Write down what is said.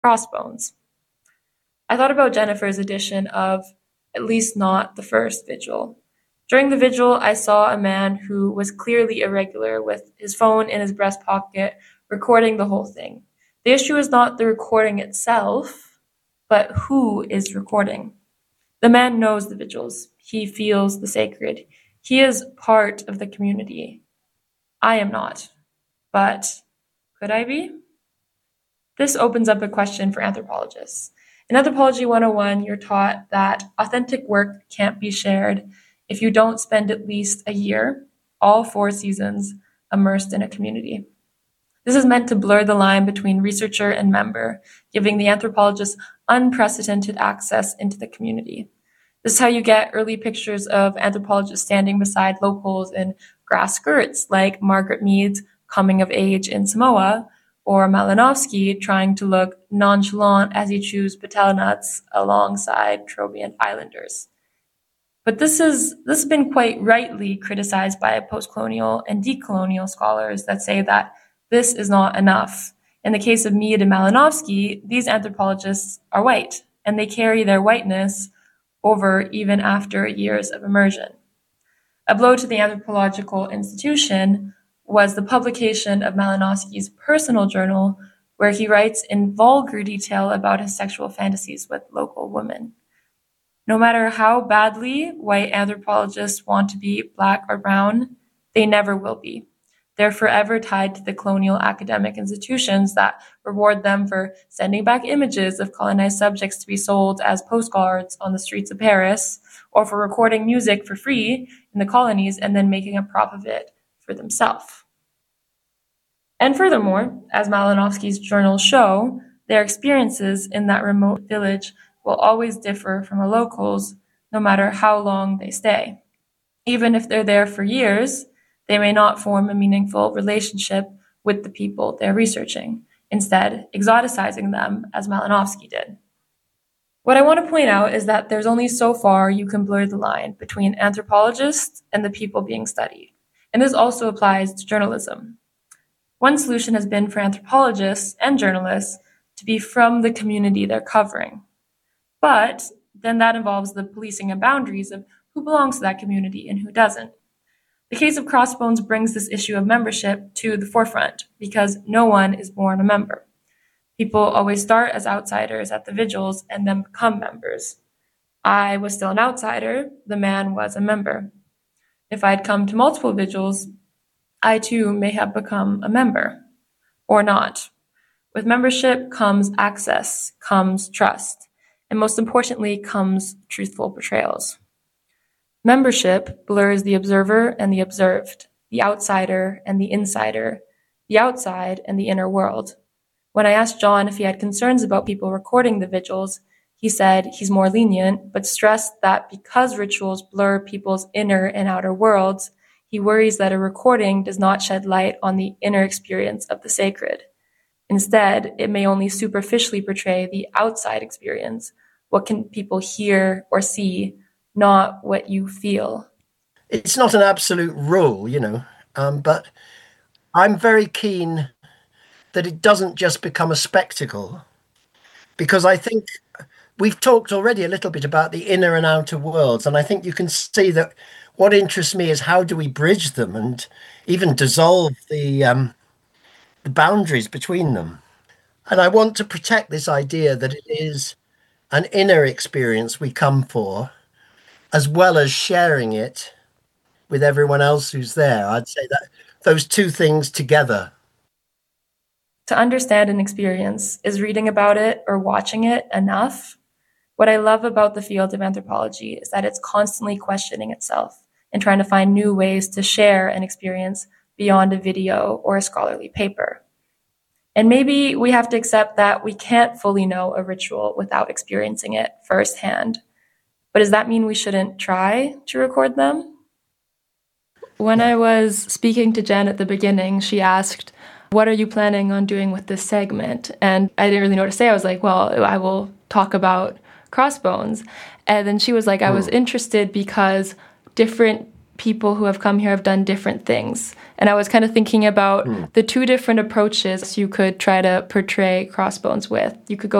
Crossbones. I thought about Jennifer's edition of at least not the first vigil. During the vigil, I saw a man who was clearly irregular with his phone in his breast pocket, recording the whole thing. The issue is not the recording itself, but who is recording. The man knows the vigils. He feels the sacred. He is part of the community. I am not. But could I be? This opens up a question for anthropologists. In Anthropology 101, you're taught that authentic work can't be shared if you don't spend at least a year, all 4 seasons, immersed in a community. This is meant to blur the line between researcher and member, giving the anthropologist unprecedented access into the community. This is how you get early pictures of anthropologists standing beside locals in grass skirts, like Margaret Mead's Coming of Age in Samoa, or Malinowski trying to look nonchalant as he chews patella nuts alongside Trobriand Islanders. But this has been quite rightly criticized by post-colonial and decolonial scholars that say that this is not enough. In the case of Mead and Malinowski, these anthropologists are white, and they carry their whiteness over even after years of immersion. A blow to the anthropological institution was the publication of Malinowski's personal journal, where he writes in vulgar detail about his sexual fantasies with local women. No matter how badly white anthropologists want to be black or brown, they never will be. They're forever tied to the colonial academic institutions that reward them for sending back images of colonized subjects to be sold as postcards on the streets of Paris, or for recording music for free in the colonies and then making a prop of it for themselves. And furthermore, as Malinowski's journals show, their experiences in that remote village will always differ from a local's, no matter how long they stay. Even if they're there for years, they may not form a meaningful relationship with the people they're researching, instead exoticizing them as Malinowski did. What I want to point out is that there's only so far you can blur the line between anthropologists and the people being studied, and this also applies to journalism. One solution has been for anthropologists and journalists to be from the community they're covering. But then that involves the policing and boundaries of who belongs to that community and who doesn't. The case of Crossbones brings this issue of membership to the forefront because no one is born a member. People always start as outsiders at the vigils and then become members. I was still an outsider, the man was a member. If I had come to multiple vigils, I too may have become a member, or not. With membership comes access, comes trust, and most importantly comes truthful portrayals. Membership blurs the observer and the observed, the outsider and the insider, the outside and the inner world. When I asked John if he had concerns about people recording the vigils, he said he's more lenient, but stressed that because rituals blur people's inner and outer worlds, he worries that a recording does not shed light on the inner experience of the sacred. Instead, it may only superficially portray the outside experience. What can people hear or see, not what you feel? It's not an absolute rule, but I'm very keen that it doesn't just become a spectacle, because I think we've talked already a little bit about the inner and outer worlds, and I think you can see that what interests me is how do we bridge them and even dissolve the boundaries between them. And I want to protect this idea that it is an inner experience we come for, as well as sharing it with everyone else who's there. I'd say that those two things together. To understand an experience, is reading about it or watching it enough? What I love about the field of anthropology is that it's constantly questioning itself and trying to find new ways to share an experience beyond a video or a scholarly paper. And maybe we have to accept that we can't fully know a ritual without experiencing it firsthand. But does that mean we shouldn't try to record them? When I was speaking to Jen at the beginning, she asked, what are you planning on doing with this segment? And I didn't really know what to say. I was like, well, I will talk about Crossbones. And then she was like, I was interested because different people who have come here have done different things. And I was kind of thinking about the two different approaches you could try to portray Crossbones with. You could go